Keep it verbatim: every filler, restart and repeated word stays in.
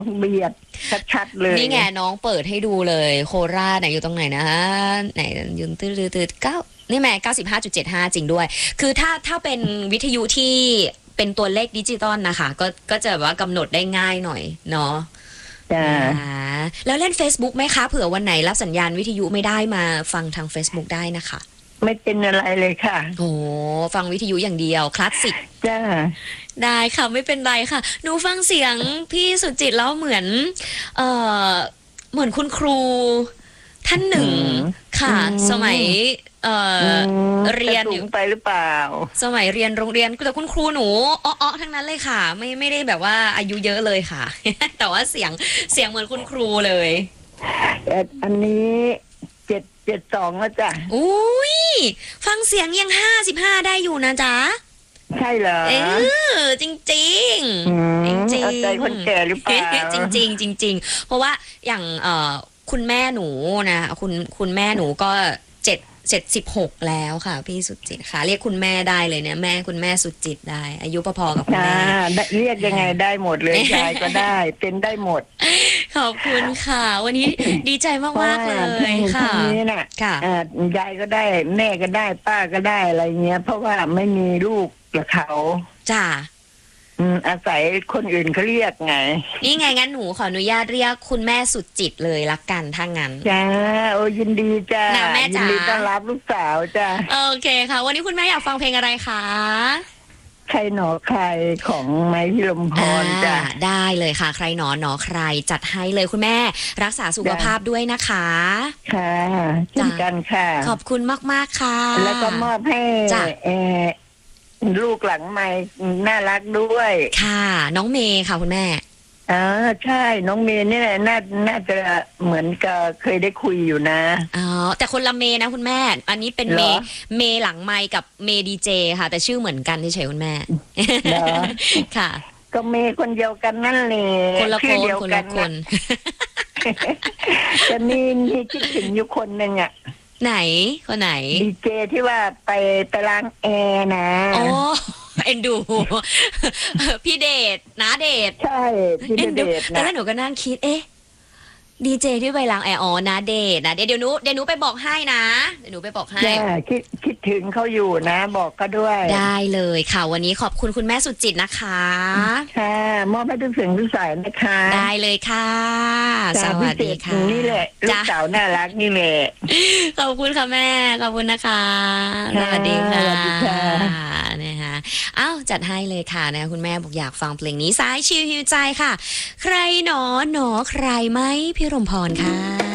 เบียดชัดๆเลยนี่ไงน้องเปิดให้ดูเลยโคราชไหนอยู่ตรงไหนนะไหนยืนตื้อตื้อเก้านี่แม่เก้าสิบห้าจุดเจ็ดห้าจริงด้วยคือถ้าถ้าเป็นวิทยุที่เป็นตัวเลขดิจิตอลนะคะก็ก็จะว่ากำหนดได้ง่ายหน่อยเนาะจ้าแล้วเล่น Facebook ไหมคะเผื่อวันไหนรับสัญญาณวิทยุไม่ได้มาฟังทาง Facebook ได้นะคะไม่เป็นอะไรเลยค่ะโอ้ฟังวิทยุอย่างเดียวคลาสสิกจ้าได้ค่ะไม่เป็นไรค่ะหนูฟังเสียงพี่สุจิตแล้วเหมือนเอ่อเหมือนคุณครูท่านหนึ่งค่ะสมัยเอ่อเรียนอยู่ไปหรือเปล่าสมัยเรียนโรงเรียนแต่คุณครูหนูอ้อๆทั้งนั้นเลยค่ะไม่ไม่ได้แบบว่าอายุเยอะเลยค่ะ แต่ว่าเสียงเสียงเหมือนคุณครูเลยอันนี้เจ็ดเจ็ดสองแล้วจ้ะอุ้ยฟังเสียงยังห้าสิบห้าได้อยู่นะจ๊ะใช่เหรอเออจริงจริงจริงจริงใจคนแก่หรือเปล่าจริงจริงจริงจริงเพราะว่าอย่างเอ่อคุณแม่หนูนะคุณคุณแม่หนูก็เจ็ดเจ็ดสิบหกแล้วค่ะพี่สุจิตค่ะเรียกคุณแม่ได้เลยเนี่ยแม่คุณแม่สุจิตได้อายุพอๆกับคุณแม่เรียกยังไงได้หมดเลยยายก็ได้เป็นได้หมดขอบคุณค่ะวันนี้ดีใจมากๆเลยค่ะนี้น่ะยายก็ได้แม่ก็ได้ป้าก็ได้อะไรเงี้ยเพราะว่าไม่มีลูกกับเขาจ้าอาศัยคนอื่นเขาเรียกไงนี่ไงงั้นหนูขออนุญาตเรียกคุณแม่สุดจิตเลยละกันถ้างั้นจ้าโอ้ยินดีจ้ายินดีต้อนรับลูกสาวจ้าโอเคค่ะวันนี้คุณแม่อยากฟังเพลงอะไรคะใครหนอใครของไม้พิรมพรจ้าได้เลยค่ะใครหนอหนอใครจัดให้เลยคุณแม่รักษาสุขภาพด้วยนะคะค่ะเช่นกันค่ะขอบคุณมากๆค่ะแล้วก็มอบให้เอลูกหลังใหม่น่ารักด้วยค่ะน้องเมย์ค่ะคุณแม่อ๋อใช่น้องเมย์นี่แหละน่าน่าจะเหมือนกับเคยได้คุยอยู่นะอ๋อแต่คนละเมย์นะคุณแม่อันนี้เป็นเมย์เมย์หลังไมค์กับเมย์ดีเจค่ะแต่ชื่อเหมือนกันเฉยๆคุณแม่เหรอค่ะก็เมย์คนเดียวกันนั่นแหละคนละคนคนละคนจะมีมีคิดถึงอยู่คนหนึ่งอ่ะไหนคนไหนดีเจที่ว่าไปไปล้างแอร์นะโอ้เอ็นดูพี่เดชนะเดชใช่พี่เดชนะแล้วหนูก็นั่งคิดเอ๊ะดีเจที่ไปล้างแอร์อ๋อนะเดชนะเดี๋ยวหนูเดี๋ยวหนูไปบอกให้นะเดี๋ยวหนูไปบอกให้คิดคิดถึงเขาอยู่นะบอกก็ด้วยได้เลยค่ะวันนี้ขอบคุณคุณแม่สุดจิตนะคะค่ะมอบให้ทุกสิ่งทุกสายนะคะได้เลยค่ะสวัสดีค่ะนี่แหละลูกสาวน่ารักนี่แหละขอบคุณค่ะแม่ขอบคุณนะคะสวัสดีค่ะนะคะอ้าวจัดให้เลยค่ะนะคุณแม่บอกอยากฟังเพลงนี้สายชิวหิวใจค่ะใครหนอหนอใครไหมพี่รมพรค่ะ